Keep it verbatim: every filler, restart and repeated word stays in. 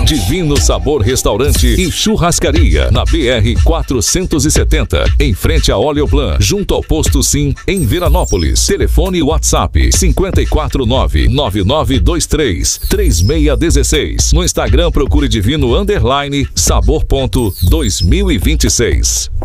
Divino Sabor Restaurante e Churrascaria, na B R quatrocentos e setenta, em frente a Oleoplan, junto ao Posto Sim, em Veranópolis. Telefone WhatsApp cinco quatro nove, nove nove dois três, três seis um seis. No Instagram procure Divino Underline Sabor ponto dois mil e vinte e seis.